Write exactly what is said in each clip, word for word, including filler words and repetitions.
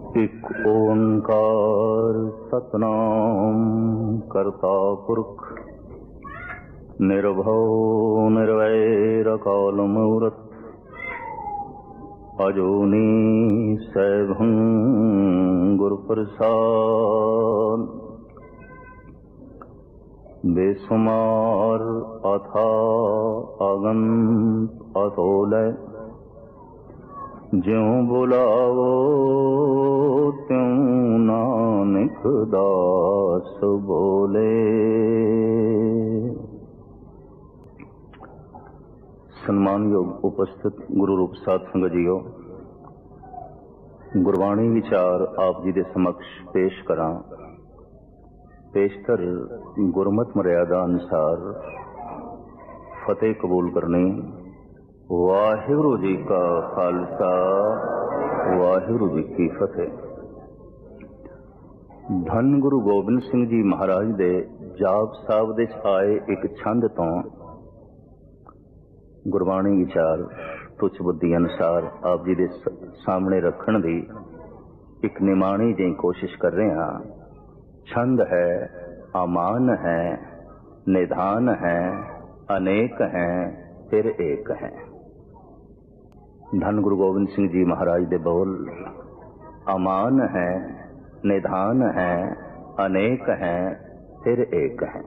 एक ओंकार सतनाम करता पुरख निर्भव निर्वैर अकाल मूरत अजूनी सैभं गुरु प्रसाद बेसुमार अथा अगंत अतोलय ज्यों बुलावो त्यों नानक दास बोले। सम्मानयोग उपस्थित गुरु रूप साध संगत जीओ, गुरबाणी विचार आप जी दे समक्ष पेश करा। पेशतर गुरमत मर्यादा अनुसार फतेह कबूल करनी। वाहिगुरु जी का खालसा, वाहिगुरु जी की फतेह। धन गुरु गोबिंद सिंह जी महाराज दे जाप साहब दे आए एक छंद तो गुरबाणी विचार तुच्छ बुद्धि अनुसार आप जी दे सामने रखने की एक निमाणी जी कोशिश कर रहे हैं। छंद है, अमान है, निधान है, अनेक हैं, फिर एक है। धन गुरु गोबिंद सिंह जी महाराज दे बोल अमान है, निधान है, अनेक हैं, फिर एक है।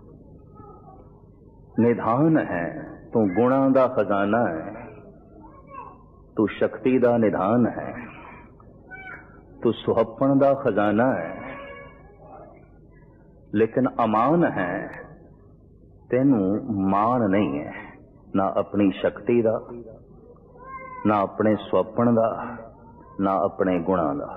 निधान है, तू गुणा दा खजाना है, तू शक्ति दा निधान है, तू सुहप्पण दा खजाना है। लेकिन अमान है, तेनू मान नहीं है, ना अपनी शक्ति दा, ना अपने सुहप्पण दा, ना अपने गुणा दा।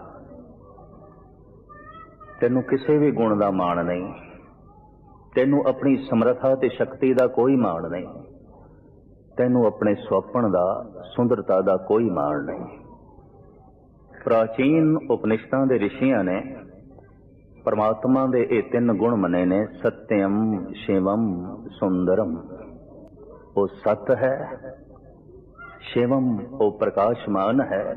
तेनू किसी भी गुण दा मान नहीं, तेनू अपनी समर्था ते शक्ति दा कोई मान नहीं, तेनू अपने सुहप्पण दा, सुंदरता दा कोई मान नहीं। प्राचीन उपनिषदां दे ऋषियां ने परमात्मा दे ये तीन गुण मने ने, सत्यम, शिवम, सुंदरम। वो सत है, शिवम वो प्रकाशमान है,